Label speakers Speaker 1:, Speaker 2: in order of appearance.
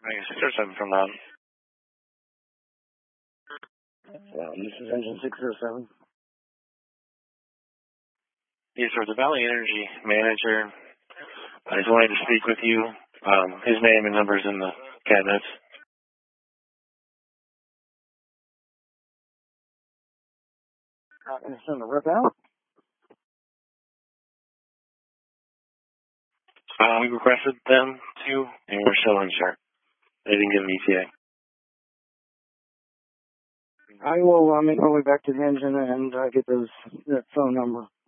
Speaker 1: Mega 607 from them.
Speaker 2: This is engine 607.
Speaker 1: Yes, sir. The Valley Energy manager. I just wanted to speak with you. His name and number's in the cabinets.
Speaker 2: It's on the rip out?
Speaker 1: We requested them to, and we're still unsure. They didn't give an ETA.
Speaker 2: I will make my way back to the engine and get that phone number.